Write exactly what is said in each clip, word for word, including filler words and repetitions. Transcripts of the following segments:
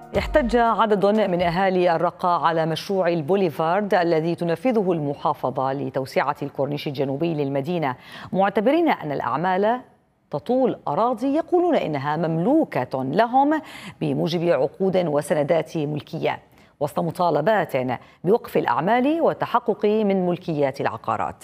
احتج عدد من أهالي الرقة على مشروع البوليفارد الذي تنفذه المحافظة لتوسعة الكورنيش الجنوبي للمدينة، معتبرين أن الأعمال تطول أراضي يقولون إنها مملوكة لهم بموجب عقود وسندات ملكية، وسط مطالبات بوقف الأعمال والتحقق من ملكيات العقارات.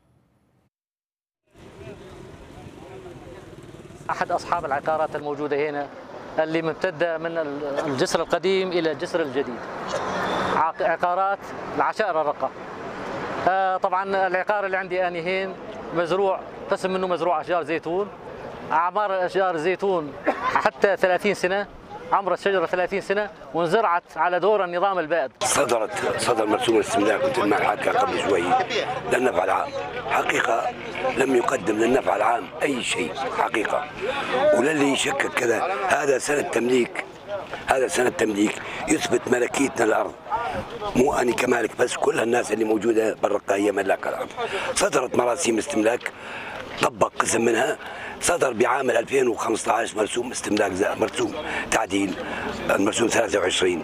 أحد أصحاب العقارات الموجودة هنا اللي ممتدة من الجسر القديم إلى الجسر الجديد، عقارات العشائر الرقة. طبعا العقار اللي عندي أنا هين مزروع، قسم منه مزروع أشجار زيتون، أعمار أشجار الزيتون حتى ثلاثين سنة، عمر الشجرة ثلاثين سنة، وانزرعت على دور النظام البائد. صدرت صدر مرسوم الاستملاك مثل ما حكى قبل شوي للنفع العام، حقيقة لم يقدم للنفع العام أي شيء حقيقة، وللي يشكك كذا هذا سنة تمليك، هذا سنة تمليك يثبت ملكيتنا الأرض، مو أنا كمالك بس، كل الناس اللي موجودة بالرقة هي ملاك الأرض. صدرت مراسيم استملاك، طبق قسم منها، صدر بعام ألفين وخمسة عشر مرسوم استملاك زائد مرسوم تعديل المرسوم ثلاثة وعشرين.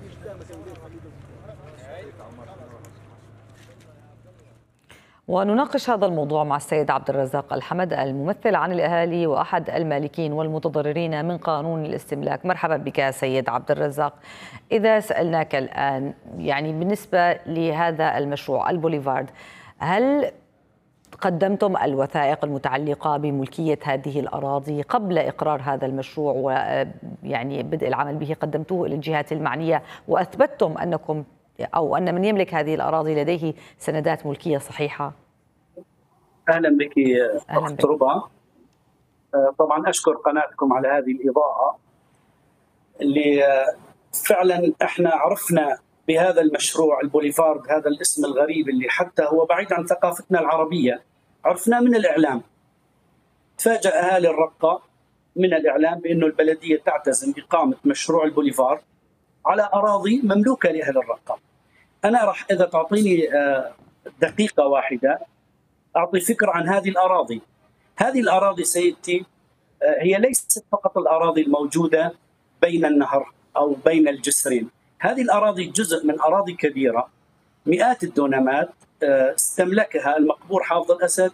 ونناقش هذا الموضوع مع السيد عبد الرزاق الحمد، الممثل عن الأهالي وأحد المالكين والمتضررين من قانون الاستملاك. مرحبا بك سيد عبد الرزاق. إذا سألناك الآن يعني بالنسبة لهذا المشروع البوليفارد، هل قدمتم الوثائق المتعلقة بملكية هذه الأراضي قبل إقرار هذا المشروع ويعني بدء العمل به؟ قدمتوه إلى الجهات المعنية وأثبتتم أنكم أو أن من يملك هذه الأراضي لديه سندات ملكية صحيحة؟ أهلا بك أخت ربا. طبعا أشكر قناتكم على هذه الإضاءة اللي فعلا احنا عرفنا بهذا المشروع البوليفارد، هذا الاسم الغريب اللي حتى هو بعيد عن ثقافتنا العربية، عرفناه من الإعلام. تفاجأ أهالي الرقة من الإعلام بأنه البلدية تعتزم إقامة مشروع البوليفارد على أراضي مملوكة لأهل الرقة. أنا راح إذا تعطيني دقيقة واحدة أعطي فكرة عن هذه الأراضي. هذه الأراضي سيدتي هي ليست فقط الأراضي الموجودة بين النهر أو بين الجسرين، هذه الأراضي جزء من أراضي كبيرة مئات الدونمات استملكها المقبور حافظ الأسد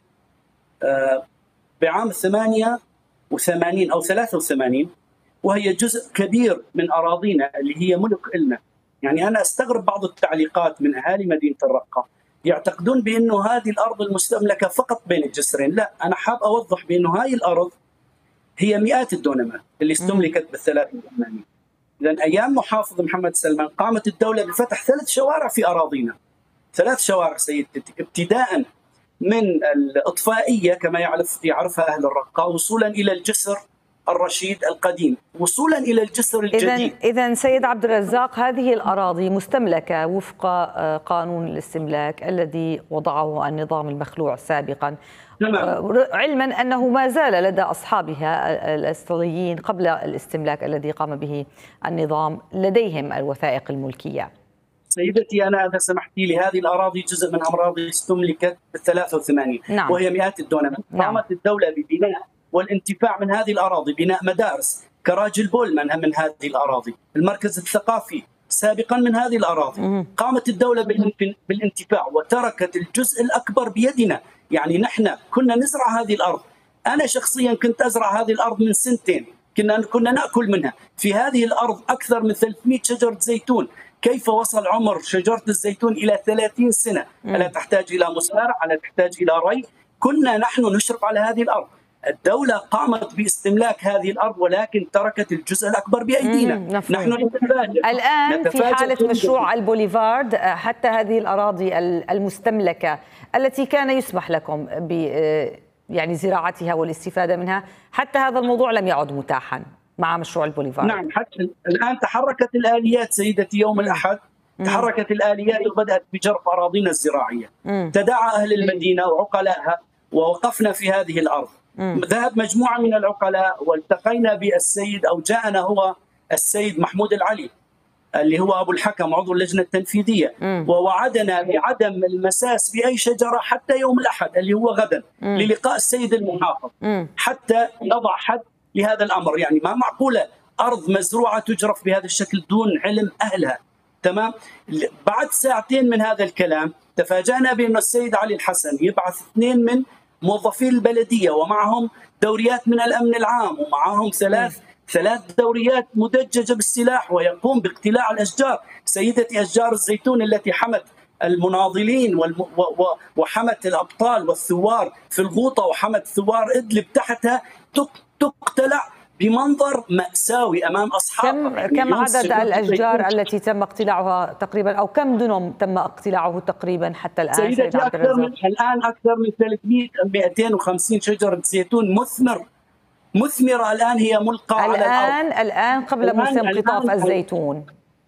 بعام ثمانية وثمانين أو ثلاثة وثمانين، وهي جزء كبير من أراضينا اللي هي ملك إلنا. يعني أنا أستغرب بعض التعليقات من أهالي مدينة الرقة، يعتقدون بأنه هذه الأرض المستملكة فقط بين الجسرين. لا، أنا حاب أوضح بأنه هذه الأرض هي مئات الدونمات اللي استملكت بالثلاثة وثمانين. لأن أيام محافظ محمد سلمان قامت الدولة بفتح ثلاث شوارع في أراضينا، ثلاث شوارع سيدتي، ابتداء من الإطفائية كما يعرف يعرفها أهل الرقة، وصولا إلى الجسر الرشيد القديم، وصولا إلى الجسر الجديد. إذن سيد عبد الرزاق، هذه الأراضي مستملكة وفق قانون الاستملاك الذي وضعه النظام المخلوع سابقا، علما أنه ما زال لدى أصحابها الأصليين قبل الاستملاك الذي قام به النظام لديهم الوثائق الملكية. سيدتي أنا إذا سمحتي لي، هذه الأراضي جزء من أراضي استملكت بالثلاثة وثمانين، نعم. وهي مئات الدونمات. نعم. قامت الدولة ببناء والانتفاع من هذه الأراضي، بناء مدارس كراجل بولمان من هذه الأراضي، المركز الثقافي سابقا من هذه الأراضي. مم. قامت الدولة بالانتفاع وتركت الجزء الأكبر بيدنا. يعني نحن كنا نزرع هذه الأرض، أنا شخصيا كنت أزرع هذه الأرض من سنتين، كنا كنا نأكل منها. في هذه الأرض أكثر من ثلاثمئة شجرة زيتون. كيف وصل عمر شجرة الزيتون إلى ثلاثين سنة؟ ألا تحتاج إلى مسارع؟ ألا تحتاج إلى ري؟ كنا نحن نشرف على هذه الأرض. الدولة قامت باستملاك هذه الأرض ولكن تركت الجزء الأكبر بأيدينا. نحن نتفاجئ الآن في حالة مشروع البوليفارد، حتى هذه الأراضي المستملكة التي كان يسمح لكم ب يعني زراعتها والاستفادة منها، حتى هذا الموضوع لم يعد متاحا مع مشروع البوليفارد. نعم، حتى الآن تحركت الآليات سيدتي يوم الأحد، تحركت الآليات وبدأت بجرف أراضينا الزراعية. مم. تداعى أهل المدينة وعقلائها ووقفنا في هذه الأرض. مم. ذهب مجموعة من العقلاء والتقينا بالسيد أو جاءنا هو السيد محمود العلي اللي هو أبو الحكم عضو اللجنة التنفيذية. مم. ووعدنا بعدم المساس بأي شجرة حتى يوم الأحد اللي هو غدا. مم. للقاء السيد المحافظ. مم. حتى نضع حد لهذا الأمر. يعني ما معقولة أرض مزروعة تجرف بهذا الشكل دون علم أهلها. تمام. بعد ساعتين من هذا الكلام تفاجأنا بأن السيد علي الحسن يبعث اثنين من موظفي البلدية ومعهم دوريات من الأمن العام ومعهم ثلاث ثلاث دوريات مدججة بالسلاح ويقوم باقتلاع الأشجار. سيدتي أشجار الزيتون التي حمت المناضلين والم... و... و... وحمت الأبطال والثوار في الغوطة وحمت ثوار إدلب تحتها تق... تقتلع بمنظر مأساوي أمام أصحابها. كم كم عدد الأشجار التي تم اقتلاعها تقريبا، أو كم دنم تم اقتلاعه تقريبا حتى الآن؟ سيدتي أكثر من الآن أكثر من ثلاثمئة مئتين وخمسين شجرة زيتون مثمر مثمرة الآن هي ملقى الآن على الأرض. الآن قبل موسم قطاف الزيتون.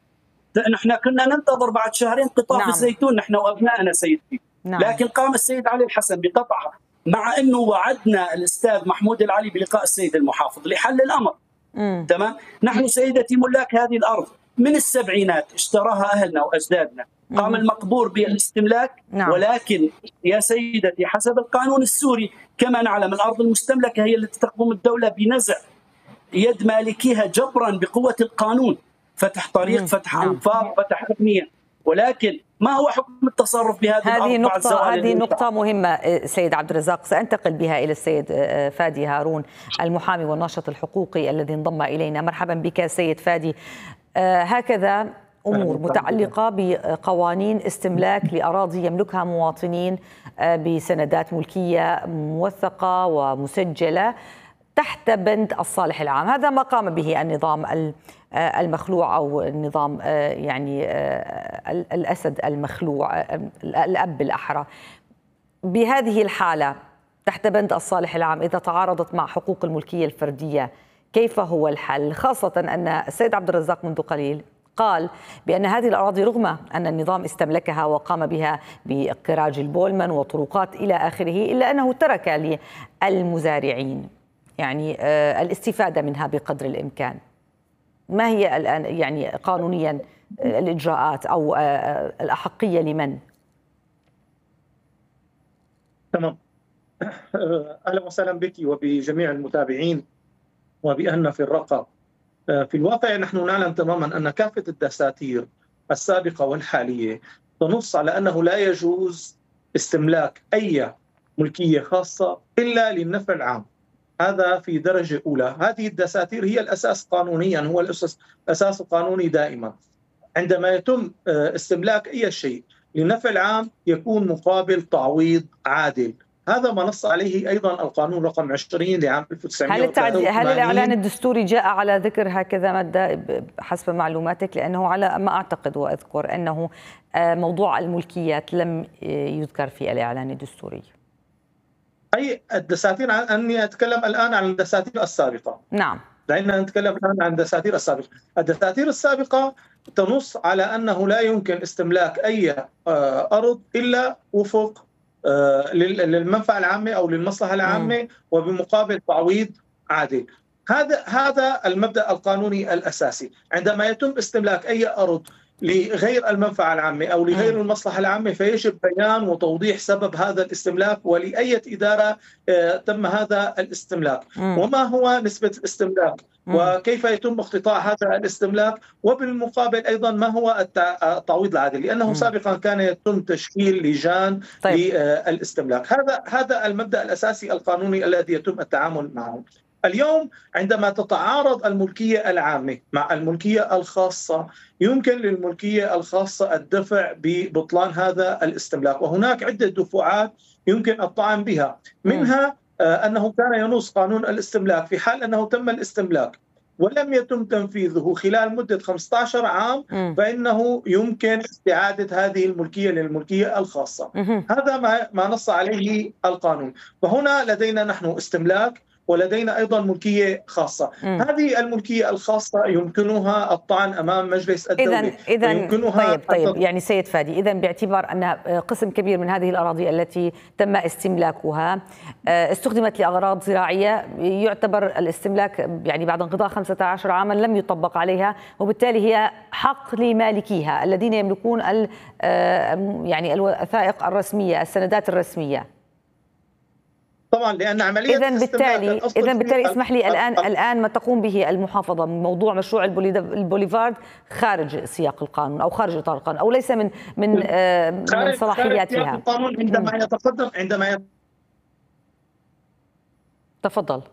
نحن كنا ننتظر بعد شهرين قطاف نعم. الزيتون نحن وأبنائنا سيدتي. نعم. لكن قام السيد علي الحسن بقطعها، مع أنه وعدنا الأستاذ محمود العلي بلقاء السيد المحافظ لحل الأمر. مم. تمام. نحن سيدتي ملاك هذه الأرض من السبعينات، اشتراها أهلنا وأجدادنا، قام مم. المقبور بالاستملاك. نعم. ولكن يا سيدتي حسب القانون السوري كما نعلم الأرض المستملكة هي التي تقوم الدولة بنزع يد مالكيها جبرا بقوة القانون، فتح طريق مم. فتح أنفاق فتح أبنية. ولكن ما هو حكم التصرف بهذه هذه نقطة هذه نقطة مهمة سيد عبد الرزاق، سأنتقل بها إلى السيد فادي هارون المحامي والناشط الحقوقي الذي انضم إلينا. مرحبا بك سيد فادي. هكذا أمور متعلقة بقوانين استملاك لأراضي يملكها مواطنين بسندات ملكية موثقة ومسجلة تحت بند الصالح العام، هذا ما قام به النظام المخلوع أو النظام يعني الأسد المخلوع الأب بالأحرى. بهذه الحالة تحت بند الصالح العام إذا تعارضت مع حقوق الملكية الفردية كيف هو الحل؟ خاصة أن السيد عبد الرزاق منذ قليل قال بأن هذه الأراضي رغم أن النظام استملكها وقام بها باقتراج البولمن وطرقات إلى آخره إلا أنه ترك للمزارعين يعني الاستفادة منها بقدر الإمكان. ما هي الآن يعني قانونيا الإجراءات أو الأحقية لمن؟ تمام. أهلا وسهلا بك وبجميع المتابعين وبأهلنا في الرقة. في الواقع نحن نعلم تماما أن كافة الدساتير السابقة والحالية تنص على أنه لا يجوز استملاك أي ملكية خاصة إلا للنفع العام. هذا في درجة أولى. هذه الدساتير هي الأساس قانونيا، هو الأساس الأساس القانوني دائما. عندما يتم استملاك أي شيء للنفع العام يكون مقابل تعويض عادل. هذا ما نص عليه أيضا القانون رقم عشرين لعام ألف وتسعمئة وثلاثة وثمانين. هل الإعلان الدستوري جاء على ذكر هكذا مادة حسب معلوماتك؟ لأنه على ما أعتقد وأذكر أنه موضوع الملكيات لم يذكر في الإعلان الدستوري. أي الدساتير، أني أتكلم الآن عن الدساتير السابقة. نعم. دعينا نتكلم الآن عن الدساتير السابقة. الدساتير السابقة تنص على أنه لا يمكن استملاك أي أرض إلا وفق للمنفعة العامة أو للمصلحة العامة وبمقابل تعويض عادل. هذا هذا المبدأ القانوني الأساسي. عندما يتم استملاك أي أرض لغير المنفعة العامة أو لغير المصلحة العامة فيجب بيان وتوضيح سبب هذا الاستملاك ولأية إدارة تم هذا الاستملاك وما هو نسبة الاستملاك وكيف يتم اقتطاع هذا الاستملاك، وبالمقابل أيضا ما هو التعويض العادل، لأنه سابقا كان يتم تشكيل لجان طيب. للاستملاك. هذا هذا المبدأ الأساسي القانوني الذي يتم التعامل معه. اليوم عندما تتعارض الملكية العامة مع الملكية الخاصة يمكن للملكية الخاصة الدفع ببطلان هذا الاستملاك، وهناك عدة دفعات يمكن الطعن بها. منها أنه كان ينص قانون الاستملاك في حال أنه تم الاستملاك ولم يتم تنفيذه خلال مدة خمسة عشر عام فإنه يمكن استعادة هذه الملكية للملكية الخاصة. هذا ما ما نص عليه القانون. وهنا لدينا نحن استملاك ولدينا أيضا ملكية خاصة. مم. هذه الملكية الخاصة يمكنها الطعن أمام مجلس الدولة. إذن إذن طيب طيب يعني سيد فادي، إذن باعتبار أن قسم كبير من هذه الأراضي التي تم استملاكها استخدمت لأغراض زراعية يعتبر الاستملاك يعني بعد انقضاء خمسة عشر عاما لم يطبق عليها، وبالتالي هي حق لمالكيها الذين يملكون يعني الوثائق الرسمية السندات الرسمية. طبعا لان عمليه اذا بالتالي اذا بالتالي اسمح لي الان الان ما تقوم به المحافظه من موضوع مشروع البوليفارد خارج سياق القانون او خارج اطار القانون او ليس من من من صلاحياتها. خارج القانون عندما يتقدم عندما يت... تفضل.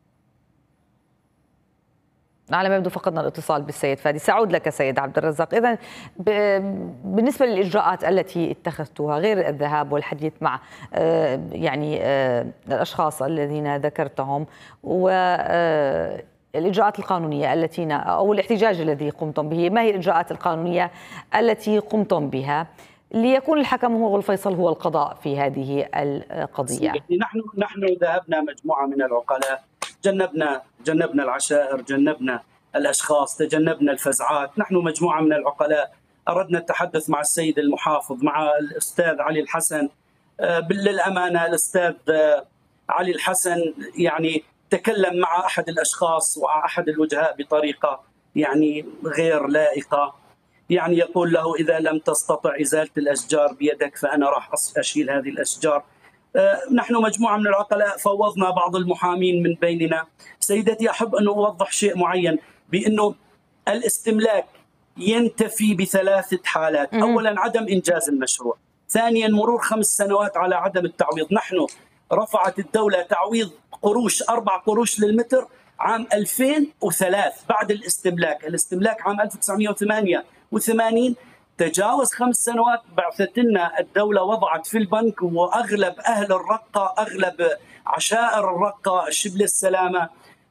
على ما يبدو فقدنا الاتصال بالسيد فادي. سأعود لك سيد عبد الرزاق. إذن بالنسبة للإجراءات التي اتخذتها غير الذهاب والحديث مع يعني الأشخاص الذين ذكرتهم والإجراءات القانونية التي أو الاحتجاج الذي قمتم به، ما هي الإجراءات القانونية التي قمتم بها ليكون الحكم هو الفيصل هو القضاء في هذه القضية؟ نحن نحن ذهبنا مجموعة من العقلاء، جنبنا جنبنا العشائر، جنبنا الأشخاص، تجنبنا الفزعات. نحن مجموعة من العقلاء أردنا التحدث مع السيد المحافظ، مع الأستاذ علي الحسن. للأمانة الأستاذ علي الحسن يعني تكلم مع أحد الأشخاص ومع أحد الوجهاء بطريقة يعني غير لائقة، يعني يقول له إذا لم تستطع إزالة الأشجار بيدك فأنا راح أشيل هذه الأشجار. نحن مجموعة من العقلاء فوضنا بعض المحامين من بيننا. سيدتي أحب أن أوضح شيء معين، بأنه الاستملاك ينتفي بثلاثة حالات. أولا عدم إنجاز المشروع، ثانيا مرور خمس سنوات على عدم التعويض. نحن رفعت الدولة تعويض قروش أربع قروش للمتر عام ألفين وثلاثة بعد الاستملاك. الاستملاك عام ألف وتسعمئة وثمانية وثمانين، تجاوز خمس سنوات بعثت لنا الدولة، وضعت في البنك، وأغلب أهل الرقة، أغلب عشائر الرقة، شبل السلامة،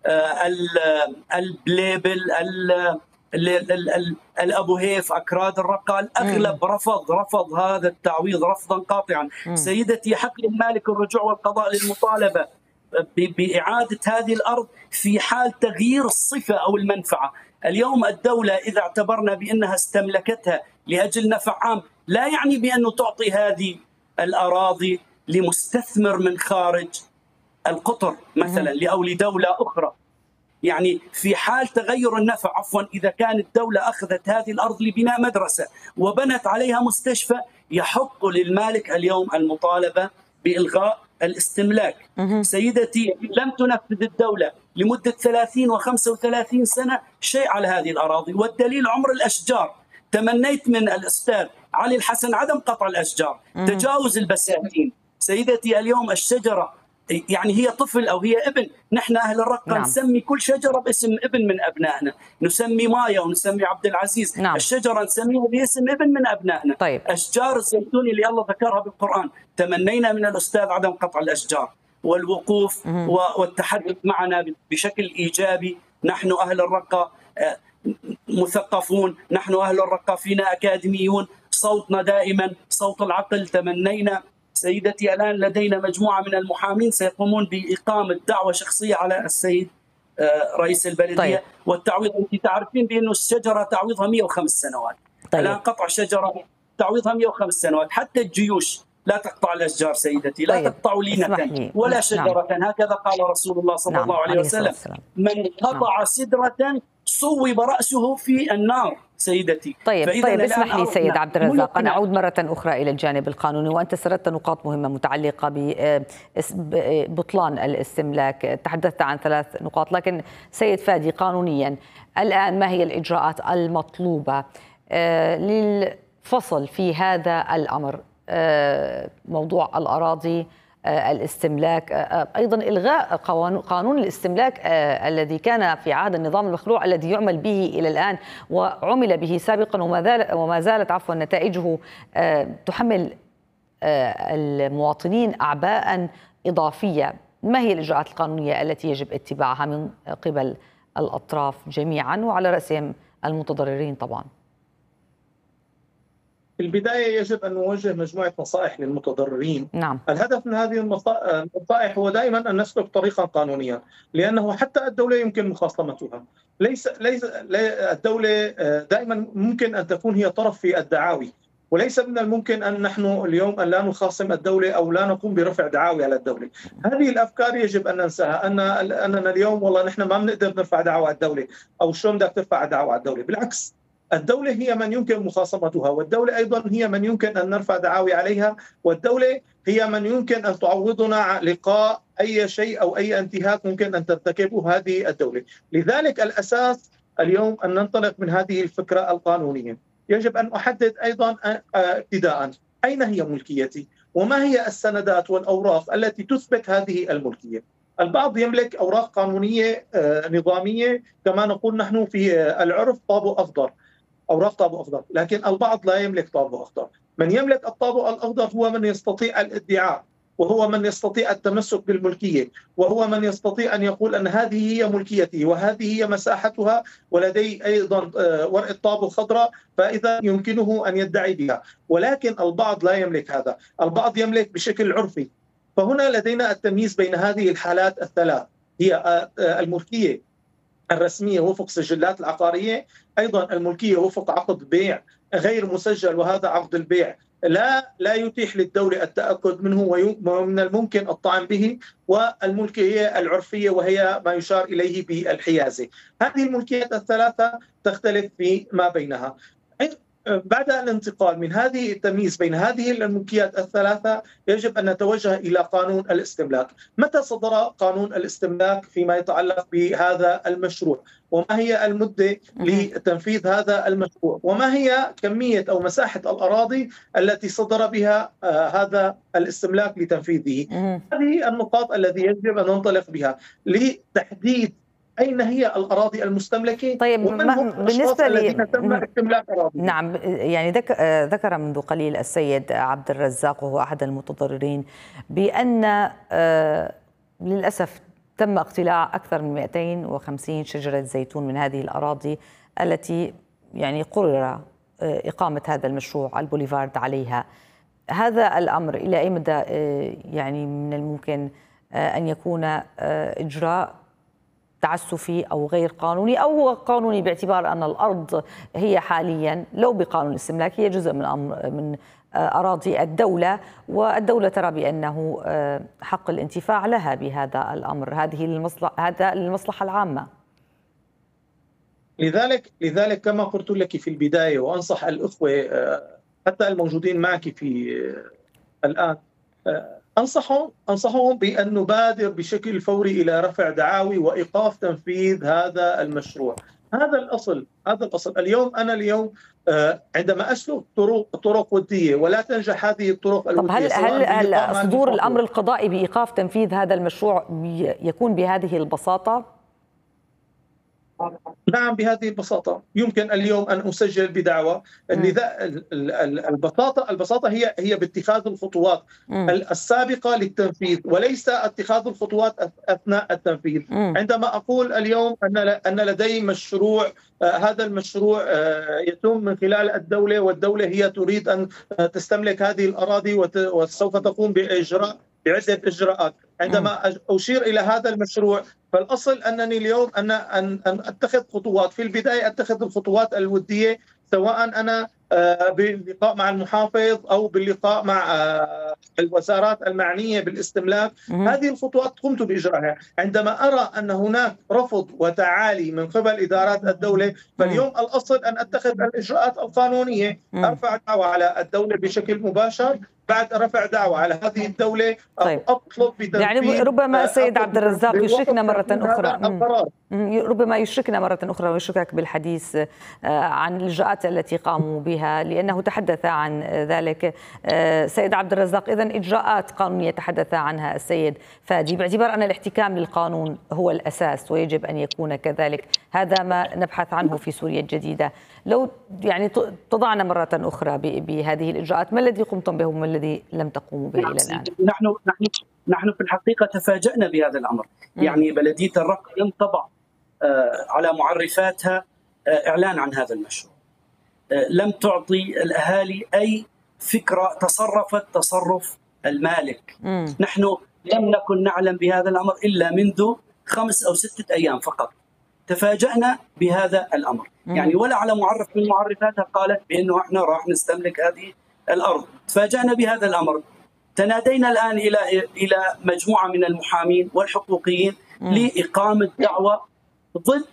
البليبل، الأبو هيف، أكراد الرقة، الأغلب رفض رفض هذا التعويض رفضا قاطعا. سيدتي حق للمالك الرجوع والقضاء للمطالبة بإعادة هذه الأرض في حال تغيير الصفة أو المنفعة. اليوم الدولة إذا اعتبرنا بأنها استملكتها لأجل نفع عام، لا يعني بأنه تعطي هذه الأراضي لمستثمر من خارج القطر مثلا أو لدولة أخرى. يعني في حال تغير النفع، عفوا، إذا كانت الدولة أخذت هذه الأرض لبناء مدرسة وبنت عليها مستشفى، يحق للمالك اليوم المطالبة بإلغاء الاستملاك. سيدتي لم تنفذ الدولة لمدة ثلاثين وخمسة وثلاثين سنة شيء على هذه الأراضي، والدليل عمر الأشجار. تمنيت من الأستاذ علي الحسن عدم قطع الأشجار، تجاوز البساتين. سيدتي اليوم الشجرة يعني هي طفل أو هي ابن. نحن أهل الرقة نعم. نسمي كل شجرة باسم ابن من أبنائنا، نسمي مايا ونسمي عبد العزيز نعم. الشجرة نسميها باسم ابن من أبنائنا. طيب. أشجار الزيتون اللي الله ذكرها بالقرآن، تمنينا من الأستاذ عدم قطع الأشجار والوقوف مم. والتحدث معنا بشكل إيجابي. نحن أهل الرقة مثقفون، نحن أهل الرقة فينا أكاديميون، صوتنا دائما صوت العقل. تمنينا سيدتي الآن لدينا مجموعة من المحامين سيقومون بإقامة دعوة شخصية على السيد رئيس البلدية. طيب. والتعويض أنت تعرفين بأنه الشجرة تعويضها مئة وخمس سنوات. طيب. الآن قطع شجرة تعويضها مئة وخمس سنوات. حتى الجيوش لا تقطع الأشجار سيدتي، لا. طيب. تقطع لينة ولا شجرة. نعم. هكذا قال رسول الله صلى نعم. الله عليه وسلم. من قطع نعم. سدرة صوب رأسه في النار. سيدتي طيب طيب اسمح لي سيد عبد الرزاق أن أعود مرة أخرى إلى الجانب القانوني، وأنت سردت نقاط مهمة متعلقة ببطلان الاستملاك، تحدثت عن ثلاث نقاط، لكن سيد فادي قانونيا الآن ما هي الإجراءات المطلوبة للفصل في هذا الأمر؟ موضوع الأراضي، الاستملاك، أيضا إلغاء قانون الاستملاك الذي كان في عهد النظام المخلوع الذي يعمل به إلى الآن وعمل به سابقا وما زالت عفوا نتائجه تحمل المواطنين أعباء إضافية. ما هي الإجراءات القانونية التي يجب اتباعها من قبل الأطراف جميعا وعلى رأسهم المتضررين طبعا؟ في البداية يجب أن نوجه مجموعة نصائح للمتضررين. نعم. الهدف من هذه النصائح هو دائما أن نسلك طريقا قانونيا، لأنه حتى الدولة يمكن مخاصمتها. ليس ليس الدولة دائما ممكن أن تكون هي طرف في الدعاوي، وليس من الممكن أن نحن اليوم أن لا نخاصم الدولة أو لا نقوم برفع دعاوي على الدولة. هذه الأفكار يجب أن ننساها، أن أننا اليوم والله نحن ما بنقدر نرفع دعوى على الدولة، أو شلون بدك ترفع دعوى على الدولة. بالعكس، الدولة هي من يمكن مخاصمتها، والدولة أيضا هي من يمكن أن نرفع دعاوي عليها، والدولة هي من يمكن أن تعوضنا لقاء أي شيء أو أي انتهاك ممكن أن ترتكبه هذه الدولة. لذلك الأساس اليوم أن ننطلق من هذه الفكرة القانونية. يجب أن أحدد أيضا ابتداء أين هي ملكيتي، وما هي السندات والأوراق التي تثبت هذه الملكية. البعض يملك أوراق قانونية نظامية، كما نقول نحن في العرف طابو أخضر، أوراق طابو أخضر، لكن البعض لا يملك طابو أخضر. من يملك الطابو الأخضر هو من يستطيع الادعاء، وهو من يستطيع التمسك بالملكية، وهو من يستطيع أن يقول أن هذه هي ملكيتي وهذه هي مساحتها، ولدي أيضا ورقة طابو خضراء، فإذا يمكنه أن يدعي بها. ولكن البعض لا يملك هذا، البعض يملك بشكل عرفي. فهنا لدينا التمييز بين هذه الحالات الثلاث، هي الملكية الرسمية وفق سجلات العقارية، أيضا الملكية وفق عقد بيع غير مسجل، وهذا عقد البيع لا لا يتيح للدولة التأكد منه ومن الممكن الطعن به، والملكية العرفية وهي ما يشار إليه بالحيازة. هذه الملكيات الثلاثة تختلف فيما بينها. بعد الانتقال من هذه التمييز بين هذه الملكيات الثلاثة يجب أن نتوجه إلى قانون الاستملاك. متى صدر قانون الاستملاك فيما يتعلق بهذا المشروع؟ وما هي المدة لتنفيذ هذا المشروع؟ وما هي كمية أو مساحة الأراضي التي صدر بها آه هذا الاستملاك لتنفيذه؟ هذه النقاط التي يجب أن ننطلق بها لتحديد أين هي الأراضي المستملكة. طيب بالنسبة لي أراضي. نعم، يعني ذكر منذ قليل السيد عبد الرزاق وهو أحد المتضررين بأن للأسف تم اقتلاع أكثر من مئتين وخمسين شجرة زيتون من هذه الأراضي التي يعني قرر إقامة هذا المشروع البوليفارد عليها. هذا الأمر إلى أي مدى يعني من الممكن أن يكون إجراء تعسفي أو غير قانوني، أو هو قانوني باعتبار أن الأرض هي حاليا لو بقانون الاستملاك هي جزء من أمر من أراضي الدولة، والدولة ترى بأنه حق الانتفاع لها بهذا الأمر، هذه المصلحة هذا المصلحة العامة. لذلك لذلك كما قلت لك في البداية، وأنصح الأخوة حتى الموجودين معك في الآن، أنصحهم أنصحهم بأن نبادر بشكل فوري إلى رفع دعاوي وإيقاف تنفيذ هذا المشروع. هذا الأصل هذا الأصل اليوم أنا اليوم عندما أسلك طرق طرق ودية ولا تنجح هذه الطرق الودية. طب هل هل, هل صدور الأمر القضائي بإيقاف تنفيذ هذا المشروع يكون بهذه البساطة؟ نعم بهذه البساطة. يمكن اليوم أن أسجل بدعوى. البساطة البساطة هي هي باتخاذ الخطوات م. السابقة للتنفيذ، وليس اتخاذ الخطوات أثناء التنفيذ. م. عندما أقول اليوم أن أن لدي مشروع، آه هذا المشروع آه يتم من خلال الدولة، والدولة هي تريد أن تستملك هذه الأراضي وسوف تقوم بإجراء بعدة إجراءات. عندما أشير إلى هذا المشروع فالأصل أنني اليوم أن أن أتخذ خطوات. في البداية أتخذ الخطوات الودية، سواء أنا باللقاء مع المحافظ أو باللقاء مع الوزارات المعنية بالاستملاك. هذه الخطوات قمت بإجراءها. عندما أرى أن هناك رفض وتعالي من قبل إدارات الدولة، فاليوم الأصل أن أتخذ الإجراءات القانونية، أرفع دعوى على الدولة بشكل مباشر. بعد رفع دعوى على هذه الدولة طيب. أطلب بتنفيذ، يعني ربما السيد عبد الرزاق يشركنا مرة أخرى ربما يشركنا مرة أخرى ويشركك بالحديث عن الإجراءات التي قاموا بها، لأنه تحدث عن ذلك سيد عبد الرزاق. إذن إجراءات قانونية تحدث عنها السيد فادي، باعتبار أن الاحتكام للقانون هو الأساس ويجب أن يكون كذلك. هذا ما نبحث عنه في سوريا الجديدة. لو يعني تضعنا مرة أخرى بهذه الإجراءات، ما الذي قمتم به وما الذي لم تقوموا به إلى الآن؟ نحن نحن نحن في الحقيقة تفاجأنا بهذا الأمر. م. يعني بلدية الرق لم تضع على معرفاتها إعلان عن هذا المشروع، لم تعطي الأهالي أي فكرة، تصرفت تصرف المالك. م. نحن لم نكن نعلم بهذا الأمر إلا منذ خمس أو ستة أيام فقط. تفاجأنا بهذا الأمر. م. يعني ولا على معرف من معرفاتها قالت بأنه احنا راح نستملك هذه الأرض. تفاجأنا بهذا الأمر. تنادينا الآن إلى إلى مجموعة من المحامين والحقوقيين م. لإقامة دعوة ضد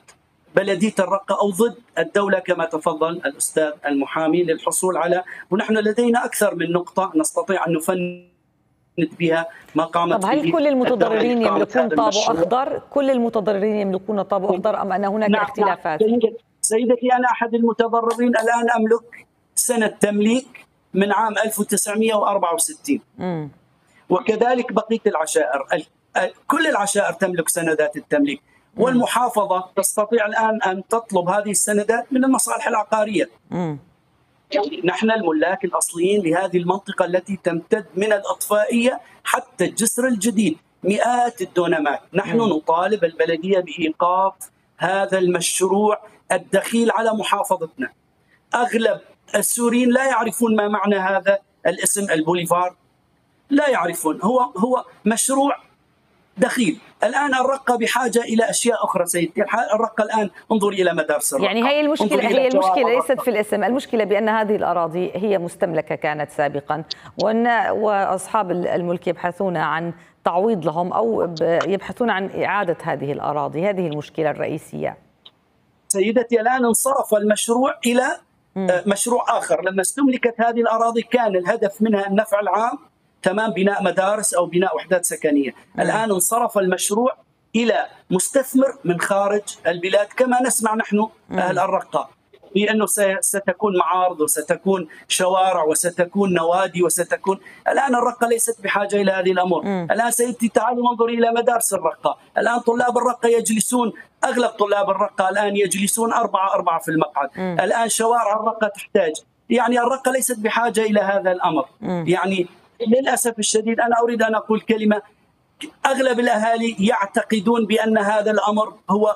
بلدية الرقة أو ضد الدولة كما تفضل الأستاذ المحامي للحصول على، ونحن لدينا أكثر من نقطة نستطيع أن نفند بها ما قامت طب هل به كل المتضررين يملكون طابو المشروع. أخضر؟ كل المتضررين يملكون طابو أخضر أم أن هناك نعم اختلافات؟ نعم. سيدتي أنا أحد المتضررين الآن أملك سنة تمليك من عام ألف وتسعمئة وأربعة وستين. م. وكذلك بقية العشائر، كل العشائر تملك سندات التمليك، والمحافظة تستطيع الآن أن تطلب هذه السندات من المصالح العقارية. م. نحن الملاك الأصليين لهذه المنطقة التي تمتد من الأطفائية حتى الجسر الجديد مئات الدونمات. نحن م. نطالب البلدية بإيقاف هذا المشروع الدخيل على محافظتنا. أغلب السوريين لا يعرفون ما معنى هذا الاسم البوليفار، لا يعرفون. هو هو مشروع دخيل. الآن الرقة بحاجة إلى أشياء أخرى سيدتي. الرقة الآن انظري إلى مدارس الرقة. يعني هي المشكلة هي المشكلة ليست في الاسم، المشكلة بأن هذه الأراضي هي مستملكة كانت سابقا، وأن وأصحاب الملك يبحثون عن تعويض لهم أو يبحثون عن إعادة هذه الأراضي. هذه المشكلة الرئيسية سيدتي. الآن انصرف المشروع إلى مشروع آخر. لما استملكت هذه الأراضي كان الهدف منها النفع العام، تمام، بناء مدارس أو بناء وحدات سكنية. الآن انصرف المشروع إلى مستثمر من خارج البلاد، كما نسمع نحن أهل الرقة بأنه ستكون معارض وستكون شوارع وستكون نوادي وستكون. الآن الرقة ليست بحاجة إلى هذه الأمور. الآن سيدتي تعالوا انظري إلى مدارس الرقة. الآن طلاب الرقة يجلسون، أغلب طلاب الرقة الآن يجلسون أربعة أربعة في المقعد. الآن شوارع الرقة تحتاج، يعني الرقة ليست بحاجة إلى هذا الأمر. يعني للأسف الشديد أنا أريد أن أقول كلمة. أغلب الأهالي يعتقدون بأن هذا الأمر هو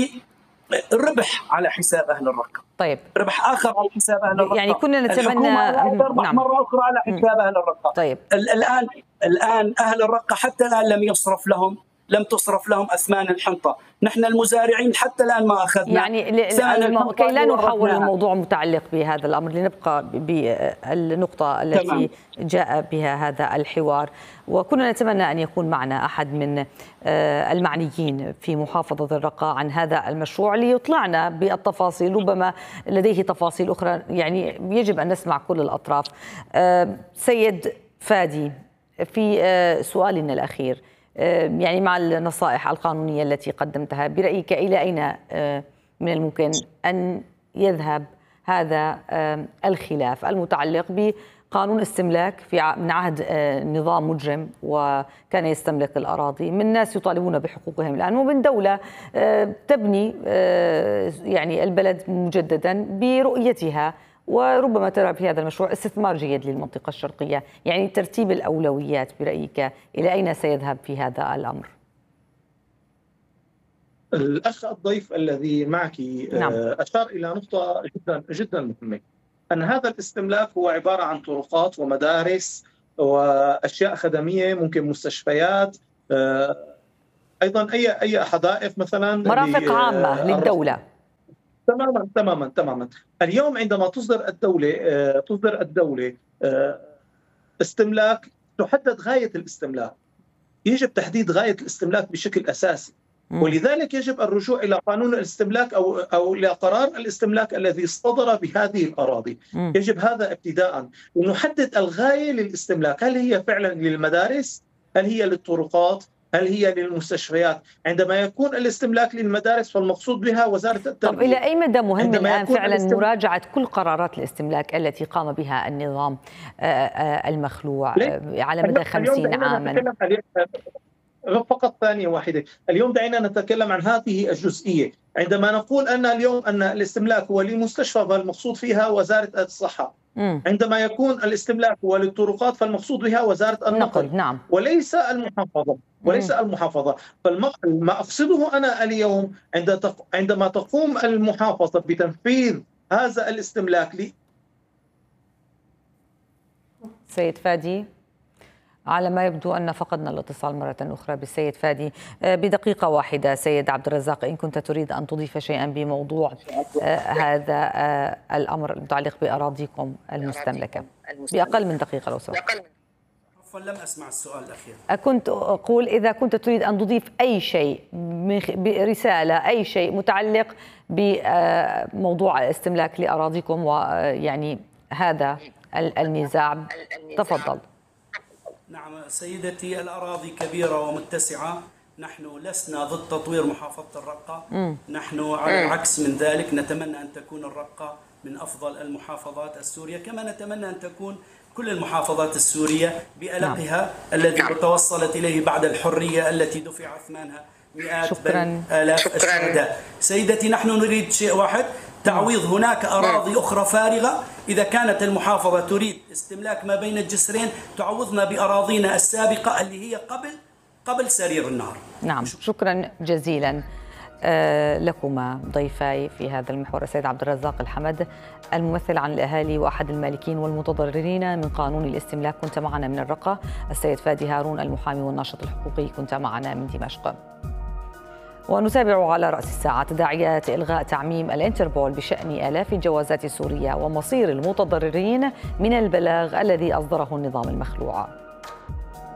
لربح على حساب أهل الرقة. طيب، ربح آخر على حساب أهل الرقة. يعني كنا نتمنى نعم. مرة أخرى على حساب أهل الرقة. طيب. الآن الآن أهل الرقة حتى الآن لم يصرف لهم لم تصرف لهم أثمان الحنطة. نحن المزارعين حتى الآن ما أخذنا. يعني الم... كي لا نحول الموضوع متعلق بهذا الأمر، لنبقى بالنقطة التي تمام. جاء بها هذا الحوار، وكنا نتمنى أن يكون معنا أحد من المعنيين في محافظة الرقة عن هذا المشروع ليطلعنا بالتفاصيل. ربما لديه تفاصيل أخرى، يعني يجب أن نسمع كل الأطراف. سيد فادي، في سؤالنا الأخير، يعني مع النصائح القانونية التي قدمتها، برأيك إلى أين من الممكن أن يذهب هذا الخلاف المتعلق بقانون استملاك في من عهد نظام مجرم وكان يستملك الأراضي من ناس يطالبون بحقوقهم الآن، ومن دولة تبني يعني البلد مجددا برؤيتها، وربما ترى في هذا المشروع استثمار جيد للمنطقة الشرقية؟ يعني ترتيب الأولويات برأيك إلى أين سيذهب في هذا الأمر؟ الأخ الضيف الذي معك نعم. أشار إلى نقطة جدا جدا مهمة، أن هذا الاستملاك هو عبارة عن طرقات ومدارس وأشياء خدمية، ممكن مستشفيات، أيضا أي أي حدائق مثلا، مرافق عامة للدولة. تماما تماما تماما. اليوم عندما تصدر الدولة تصدر الدولة استملاك، تحدد غاية الاستملاك، يجب تحديد غاية الاستملاك بشكل أساسي. ولذلك يجب الرجوع إلى قانون الاستملاك أو أو إلى قرار الاستملاك الذي صدر بهذه الأراضي. يجب هذا ابتداء، ونحدد الغاية للاستملاك. هل هي فعلا للمدارس؟ هل هي للطرقات؟ هل هي للمستشفيات؟ عندما يكون الاستملاك للمدارس فالمقصود بها وزارة التربية. طب إلى أي مدى مهم الآن فعلا الاستملاك... مراجعة كل قرارات الاستملاك التي قام بها النظام المخلوع على مدى خمسين عاما؟ فقط ثانية واحدة. اليوم دعينا نتكلم عن هذه الجزئية. عندما نقول أن اليوم أن الاستملاك هو لمستشفى فالمقصود فيها وزارة الصحة. مم. عندما يكون الاستملاك هو للطرقات فالمقصود بها وزارة النقل، نعم. وليس المحافظة وليس مم. المحافظة. فما أقصده أنا اليوم عندما تقوم المحافظة بتنفيذ هذا الاستملاك لي. سيد فادي، على ما يبدو أن فقدنا الاتصال مرة أخرى بالسيد فادي. بدقيقة واحدة سيد عبد الرزاق، إن كنت تريد أن تضيف شيئا بموضوع هذا الأمر المتعلق بأراضيكم المستملكة، بأقل من دقيقة لو سمحت. عفوا لم أسمع السؤال الأخير. كنت أقول إذا كنت تريد أن تضيف أي شيء برسالة، أي شيء متعلق بموضوع الاستملاك لأراضيكم ويعني هذا النزاع، تفضل. نعم سيدتي، الأراضي كبيرة ومتسعة، نحن لسنا ضد تطوير محافظة الرقة. م. نحن على العكس من ذلك، نتمنى أن تكون الرقة من أفضل المحافظات السورية، كما نتمنى أن تكون كل المحافظات السورية بألقها نعم. الذي توصلت إليه بعد الحرية التي دفع ثمنها مئات بل آلاف الشهداء. سيدتي، نحن نريد شيء واحد، تعويض. هناك أراضي أخرى فارغة، إذا كانت المحافظة تريد استملاك ما بين الجسرين تعوضنا بأراضينا السابقة اللي هي قبل قبل سرير النهر. نعم، شكرا جزيلا لكما ضيفاي في هذا المحور، السيد عبد الرزاق الحمد الممثل عن الأهالي وأحد المالكين والمتضررين من قانون الاستملاك، كنت معنا من الرقة. السيد فادي هارون المحامي والناشط الحقوقي، كنت معنا من دمشق. ونتابع على رأس الساعة تداعيات إلغاء تعميم الانتربول بشأن آلاف الجوازات السورية ومصير المتضررين من البلاغ الذي أصدره النظام المخلوع.